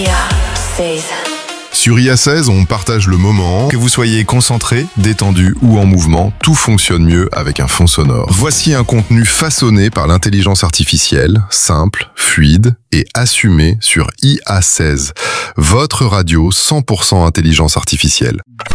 Sur IA16, on partage le moment. Que vous soyez concentré, détendu ou en mouvement, tout fonctionne mieux avec un fond sonore. Voici un contenu façonné par l'intelligence artificielle, simple, fluide et assumé sur IA16, votre radio 100% intelligence artificielle.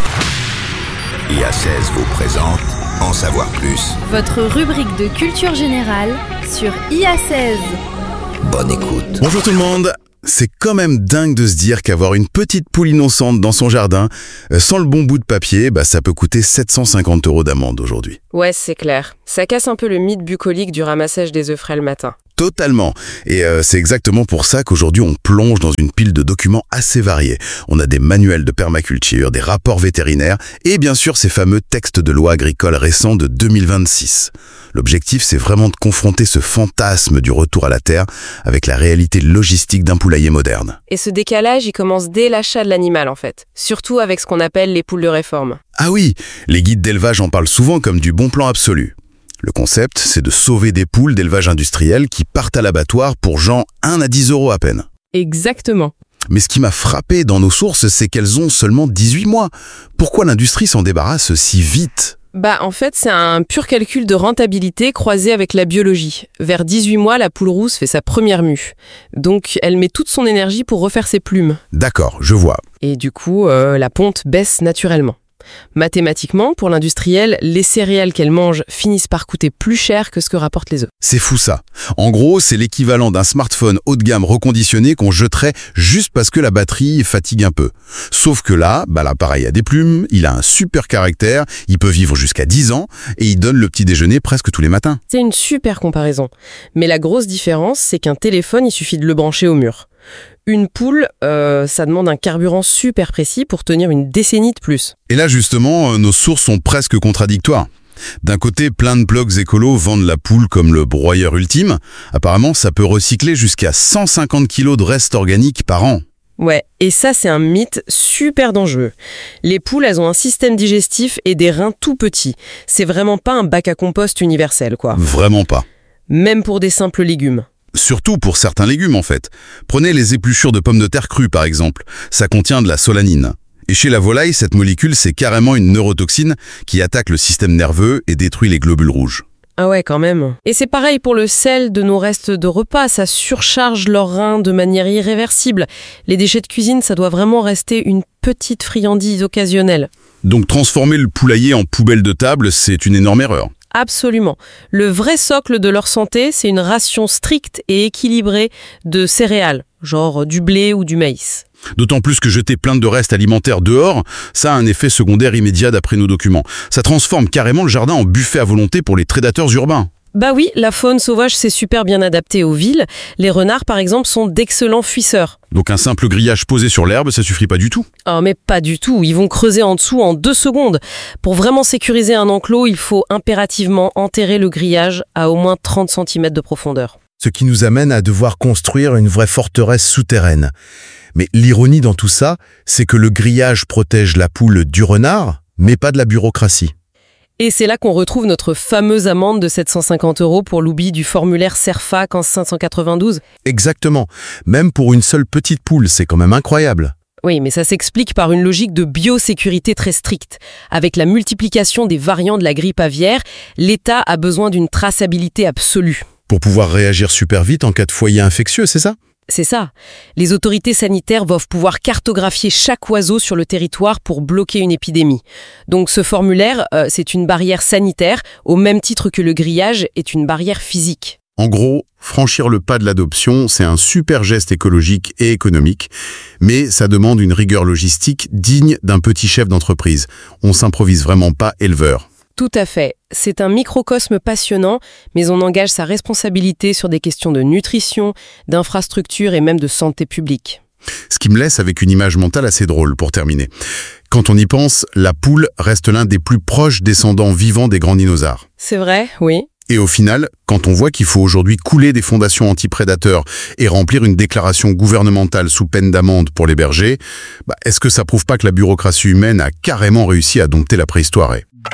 IA16 vous présente En savoir plus. Votre rubrique de culture générale sur IA16. Bonne écoute. Bonjour tout le monde. C'est quand même dingue de se dire qu'avoir une petite poule innocente dans son jardin, sans le bon bout de papier, ça peut coûter 750 € d'amende aujourd'hui. Ouais, c'est clair. Ça casse un peu le mythe bucolique du ramassage des œufs frais le matin. Totalement. Et c'est exactement pour ça qu'aujourd'hui on plonge dans une pile de documents assez variés. On a des manuels de permaculture, des rapports vétérinaires et bien sûr ces fameux textes de loi agricoles récents de 2026. L'objectif, c'est vraiment de confronter ce fantasme du retour à la terre avec la réalité logistique d'un poulailler moderne. Et ce décalage, il commence dès l'achat de l'animal en fait. Surtout avec ce qu'on appelle les poules de réforme. Ah oui, les guides d'élevage en parlent souvent comme du bon plan absolu. Le concept, c'est de sauver des poules d'élevage industriel qui partent à l'abattoir pour 1 à 10 € à peine. Exactement. Mais ce qui m'a frappé dans nos sources, c'est qu'elles ont seulement 18 mois. Pourquoi l'industrie s'en débarrasse si vite ? En fait, c'est un pur calcul de rentabilité croisé avec la biologie. Vers 18 mois, la poule rousse fait sa première mue. Donc, elle met toute son énergie pour refaire ses plumes. D'accord, je vois. Et du coup, la ponte baisse naturellement. Mathématiquement, pour l'industriel, les céréales qu'elle mange finissent par coûter plus cher que ce que rapportent les œufs. C'est fou ça. En gros, c'est l'équivalent d'un smartphone haut de gamme reconditionné qu'on jetterait juste parce que la batterie fatigue un peu. Sauf que là, l'appareil a des plumes, il a un super caractère, il peut vivre jusqu'à 10 ans et il donne le petit déjeuner presque tous les matins. C'est une super comparaison. Mais la grosse différence, c'est qu'un téléphone, il suffit de le brancher au mur. Une poule, ça demande un carburant super précis pour tenir une décennie de plus. Et là, justement, nos sources sont presque contradictoires. D'un côté, plein de blogs écolos vendent la poule comme le broyeur ultime. Apparemment, ça peut recycler jusqu'à 150 kg de restes organiques par an. Ouais, et ça, c'est un mythe super dangereux. Les poules, elles ont un système digestif et des reins tout petits. C'est vraiment pas un bac à compost universel, quoi. Vraiment pas. Même pour des simples légumes. Surtout pour certains légumes en fait. Prenez les épluchures de pommes de terre crues par exemple. Ça contient de la solanine. Et chez la volaille, cette molécule, c'est carrément une neurotoxine qui attaque le système nerveux et détruit les globules rouges. Ah ouais, quand même. Et c'est pareil pour le sel de nos restes de repas. Ça surcharge leurs reins de manière irréversible. Les déchets de cuisine, ça doit vraiment rester une petite friandise occasionnelle. Donc transformer le poulailler en poubelle de table, c'est une énorme erreur. Absolument. Le vrai socle de leur santé, c'est une ration stricte et équilibrée de céréales, genre du blé ou du maïs. D'autant plus que jeter plein de restes alimentaires dehors, ça a un effet secondaire immédiat d'après nos documents. Ça transforme carrément le jardin en buffet à volonté pour les prédateurs urbains. Oui, la faune sauvage s'est super bien adaptée aux villes. Les renards, par exemple, sont d'excellents fuisseurs. Donc un simple grillage posé sur l'herbe, ça suffit pas du tout. Oh, mais pas du tout. Ils vont creuser en dessous en 2 secondes. Pour vraiment sécuriser un enclos, il faut impérativement enterrer le grillage à au moins 30 cm de profondeur. Ce qui nous amène à devoir construire une vraie forteresse souterraine. Mais l'ironie dans tout ça, c'est que le grillage protège la poule du renard, mais pas de la bureaucratie. Et c'est là qu'on retrouve notre fameuse amende de 750 € pour l'oubli du formulaire CERFA 1592. Exactement. Même pour une seule petite poule, c'est quand même incroyable. Oui, mais ça s'explique par une logique de biosécurité très stricte. Avec la multiplication des variants de la grippe aviaire, l'État a besoin d'une traçabilité absolue. Pour pouvoir réagir super vite en cas de foyer infectieux, c'est ça ? C'est ça. Les autorités sanitaires doivent pouvoir cartographier chaque oiseau sur le territoire pour bloquer une épidémie. Donc ce formulaire, c'est une barrière sanitaire, au même titre que le grillage est une barrière physique. En gros, franchir le pas de l'adoption, c'est un super geste écologique et économique, mais ça demande une rigueur logistique digne d'un petit chef d'entreprise. On s'improvise vraiment pas éleveur. Tout à fait. C'est un microcosme passionnant, mais on engage sa responsabilité sur des questions de nutrition, d'infrastructure et même de santé publique. Ce qui me laisse avec une image mentale assez drôle pour terminer. Quand on y pense, la poule reste l'un des plus proches descendants vivants des grands dinosaures. C'est vrai, oui. Et au final, quand on voit qu'il faut aujourd'hui couler des fondations anti-prédateurs et remplir une déclaration gouvernementale sous peine d'amende pour les bergers, est-ce que ça prouve pas que la bureaucratie humaine a carrément réussi à dompter la préhistoire ?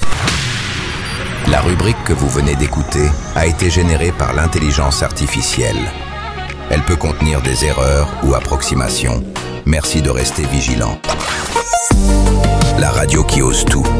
La rubrique que vous venez d'écouter a été générée par l'intelligence artificielle. Elle peut contenir des erreurs ou approximations. Merci de rester vigilant. La radio qui ose tout.